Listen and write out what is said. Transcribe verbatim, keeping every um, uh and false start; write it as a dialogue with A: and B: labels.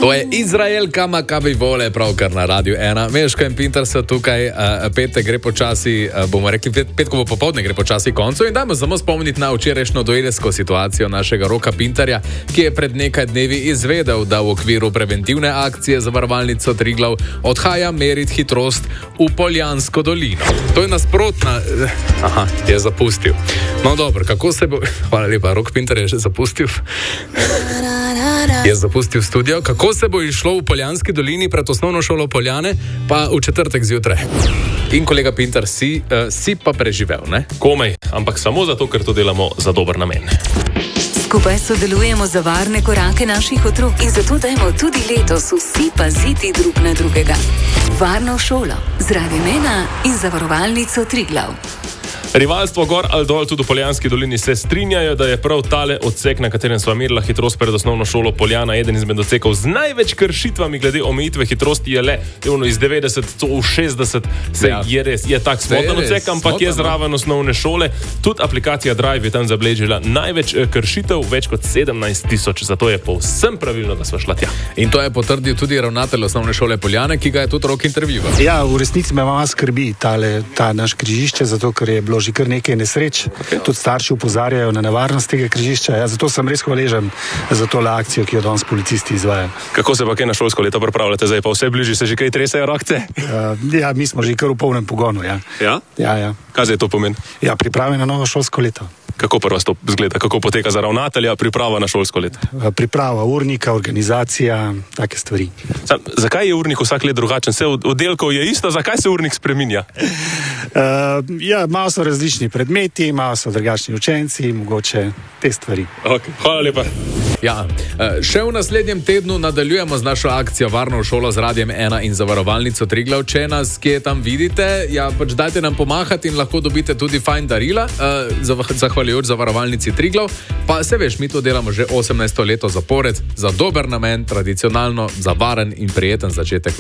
A: To je Izraelka Makabi Vole, pravkar na Radiu ena. Meško in Pintar so tukaj, uh, petek gre počasi, uh, bomo rekli, pet, petkovo popoldne gre počasi koncu in dajmo samo spomniti na včerajšnjo duelsko situacijo našega Roka Pintarja, ki je pred nekaj dnevi izvedel, da v okviru preventivne akcije Zavarovalnico Triglav odhaja merit hitrost v Poljansko dolino. To je nasprotna... Aha, je zapustil. No dobro, kako se bo... Hvala lepa, Rok Pintar je že zapustil. Je zapustil studio. Kako se bo išlo v Poljanski dolini pred osnovno šolo Poljane, pa v četrtek zjutraj. In kolega Pintar, si, uh, si pa preživel, ne?
B: Komaj, ampak samo zato, ker to delamo za dober namen.
C: Skupaj sodelujemo za varne korake naših otrok in zato dajmo tudi letos vsi paziti drug na drugega. Varno šolo z Radiem ena in Zavarovalnico Triglav.
B: Rivalstvo gor ali dol tudi v Poljanski dolini se strinjajo, da je prav tale odsek, na katerem sva merila hitrost pred osnovno šolo Poljana, eden izmed odsekov z največ kršitvami glede omejitve hitrosti, je le iz devetdeset v šestdeset, se ja. je res, je tak smotan odsek, ampak je zraven osnovne šole. Tudi aplikacija Drive je tam zabeležila največ kršitev, več kot sedemnajst tisoč, zato je povsem pravilno, da sva šla tja.
A: In to je potrdil tudi ravnatelj osnovne šole Poljane, ki ga je tudi Rok intervjuval.
D: Ja, v resnici me malo skrbi tale, ta naš križišče, zato ker je bilo že kar nekaj nesreč. Okay. Tudi starši upozarjajo na nevarnost tega križišča. Ja, zato sem res hvaležen za tole akcijo, ki jo danes policisti izvajajo.
B: Kako se pa kaj na šolsko leto pripravljate? Zdaj pa vse bližje, se že kaj tresajo rokce?
D: Uh, ja, mi smo že kar v polnem pogonu. Ja?
B: Ja?
D: Ja, ja.
B: Kaj zdaj to pomeni?
D: Ja, priprave na novo šolsko leto.
B: Kako prva to zgleda? Kako poteka za ravnatelja priprava na šolsko leto?
D: Priprava urnika, organizacija, take stvari.
B: Sam, zakaj je urnik vsak let drugačen? Vse oddelkov je isto, zakaj se urnik spreminja?
D: Uh, ja, malo so različni predmeti, malo so drugačni učenci, mogoče te stvari.
B: Okay. Hvala lepa.
A: Ja, še v naslednjem tednu nadaljujemo z našo akcijo Varno šolo z Radiem ena in Zavarovalnico Triglav. Če nas kje tam vidite, ja, pač dajte nam pomahati in lahko dobite tudi fajn darila, uh, zahvaljujoč Zavarovalnici Triglav. Pa se veš, mi to delamo že osemnajsto leto zapored, za dober namen, tradicionalno, za varen in prijeten začetek